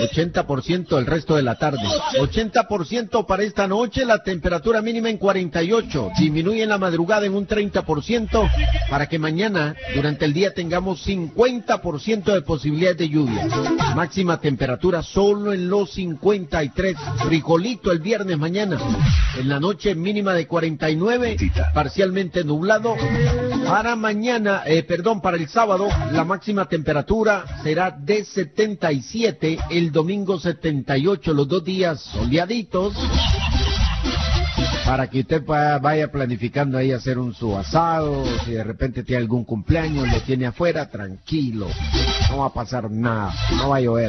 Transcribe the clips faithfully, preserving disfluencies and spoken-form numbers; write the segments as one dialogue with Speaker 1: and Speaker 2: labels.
Speaker 1: ochenta por ciento el resto de la tarde. ochenta por ciento para esta noche, la temperatura mínima en cuarenta y ocho. Disminuye en la madrugada en un treinta por ciento para que mañana, durante el día, tengamos cincuenta por ciento de posibilidades de lluvia. Máxima temperatura solo en los cincuenta y tres. Frijolito el viernes mañana. En la noche mínima de cuarenta y nueve, parcialmente nublado. Para mañana, eh, perdón, para el sábado, la máxima temperatura será de setenta y siete, el domingo setenta y ocho, los dos días soleaditos. Para que usted vaya planificando ahí hacer un su asado, si de repente tiene algún cumpleaños, lo tiene afuera, tranquilo, no va a pasar nada, no va a llover.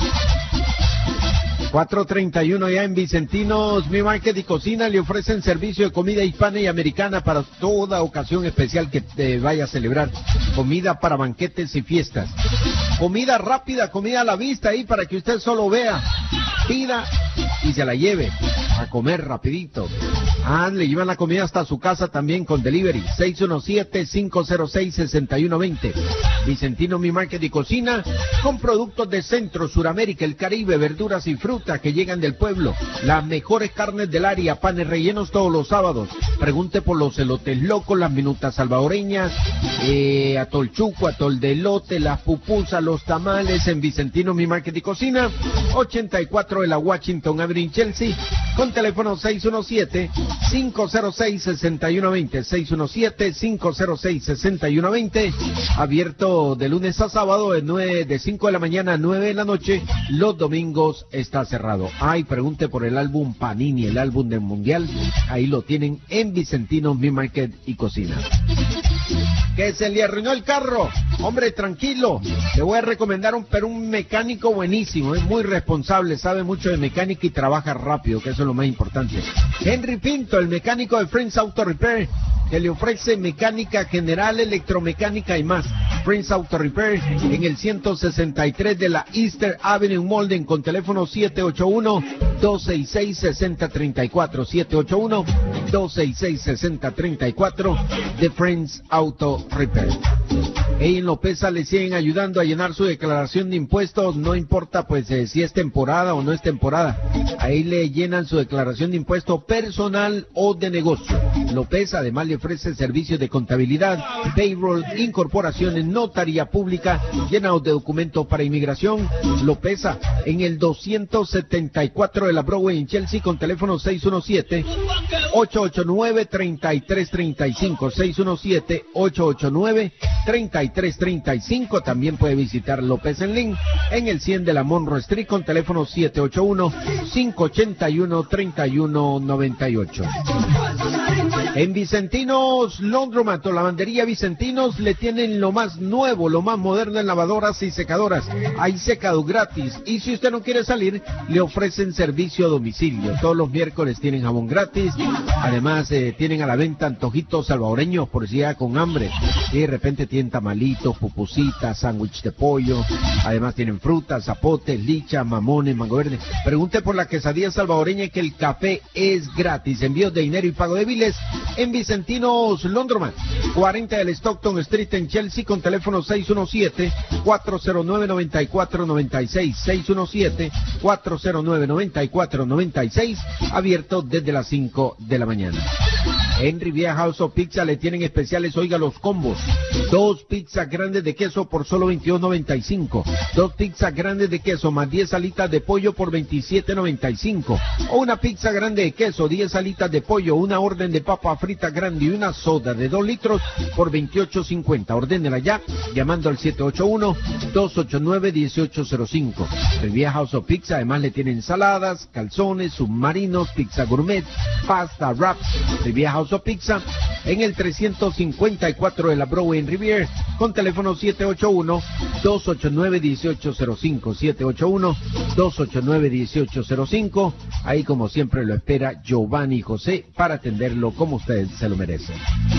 Speaker 1: cuatro treinta y uno ya en Vicentinos, Mi Market y Cocina le ofrecen servicio de comida hispana y americana para toda ocasión especial que te vaya a celebrar. Comida para banquetes y fiestas. Comida rápida, comida a la vista ahí para que usted solo vea, pida y se la lleve a comer rapidito. Ah, le llevan la comida hasta su casa también con delivery. seis uno siete, cinco cero seis, seis uno dos cero. Vicentino Mi Market y Cocina, con productos de Centro, Suramérica, el Caribe, verduras y frutas que llegan del pueblo. Las mejores carnes del área, panes rellenos todos los sábados. Pregunte por los elotes locos, las minutas salvadoreñas, eh, atol chuco, atol de elote, las pupusas, los tamales en Vicentino Mi Market y Cocina. ochenta y cuatro de la Washington Avenue en Chelsea, con teléfono seis uno siete, cinco cero seis, seis uno dos cero, seis uno siete, cinco cero seis, seis uno dos cero, abierto de lunes a sábado de, nueve, de cinco de la mañana a nueve de la noche, los domingos está cerrado. Ay, pregunte por el álbum Panini, el álbum del Mundial, ahí lo tienen en Vicentino Mi Market y Cocina. Que se le arruinó el carro, hombre, tranquilo, te voy a recomendar un, pero un mecánico buenísimo, es muy responsable, sabe mucho de mecánica y trabaja rápido, que eso es lo más importante. Henry Pinto, el mecánico de Friends Auto Repair, que le ofrece mecánica general, electromecánica y más. Friends Auto Repair en el ciento sesenta y tres de la Easter Avenue Molden, con teléfono siete ocho uno, dos seis seis, seis cero tres cuatro, siete ocho uno, dos seis seis, seis cero tres cuatro, de Friends Auto Repair. En Lopeza le siguen ayudando a llenar su declaración de impuestos, no importa pues eh, si es temporada o no es temporada. Ahí le llenan su declaración de impuesto personal o de negocio. Lopeza además le ofrece servicios de contabilidad, payroll, incorporaciones, notaría pública, llenado de documentos para inmigración. Lopeza en el doscientos setenta y cuatro de la Broadway en Chelsea, con teléfono seis uno siete, ocho ocho nueve, tres tres tres cinco, seis uno siete, ocho ocho nueve, tres tres tres cinco. También puede visitar López en Link en el cien de la Monroe Street, con teléfono siete ocho uno, cinco ocho uno, tres uno nueve ocho. En Vicentinos Laundromat o Lavandería Vicentinos le tienen lo más nuevo, lo más moderno en lavadoras y secadoras. Hay secado gratis, y si usted no quiere salir, le ofrecen servicio a domicilio. Todos los miércoles tienen jabón gratis. Además eh, tienen a la venta antojitos salvadoreños por si ya con hambre, y de repente tienen tamalitos, pupusitas, sándwich de pollo. Además tienen frutas, zapotes, licha, mamones, mango verde. Pregunte por la quesadilla salvadoreña, que el café es gratis. Envíos de dinero y pago de biles en Vicentinos Laundromat, cuarenta del Stockton Street en Chelsea, con teléfono seis uno siete, cuatro cero nueve, nueve cuatro nueve seis, seis uno siete, cuatro cero nueve, nueve cuatro nueve seis, abierto desde las cinco de la mañana. En Riviera House of Pizza le tienen especiales, oiga los combos: dos pizzas grandes de queso por solo veintidós noventa y cinco, dos pizzas grandes de queso más diez alitas de pollo por veintisiete noventa y cinco, o una pizza grande de queso, diez alitas de pollo, una orden de papa frita grande y una soda de dos litros por veintiocho cincuenta. Ordénela ya llamando al siete ocho uno, dos ocho nueve, uno ocho cero cinco. Riviera House of Pizza además le tiene ensaladas, calzones, submarinos, pizza gourmet, pasta, wraps. Riviera House of Pizza en el trescientos cincuenta y cuatro de la Broadway en Riviera, con teléfono siete ocho uno, dos ocho nueve, uno ocho cero cinco, siete ocho uno, dos ocho nueve, uno ocho cero cinco. Ahí como siempre lo espera Giovanni José para atenderlo como usted se lo merece.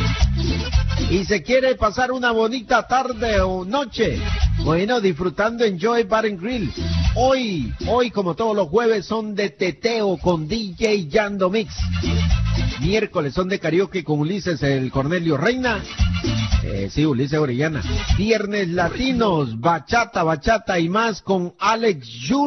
Speaker 1: Y se quiere pasar una bonita tarde o noche, bueno, disfrutando en Joy Bar and Grill. Hoy, hoy como todos los jueves son de teteo con D J Yando Mix. Miércoles son de karaoke con Ulises el Cornelio Reina. Eh, sí, Ulises Orellana. Viernes latinos, bachata, bachata y más con Alex Junior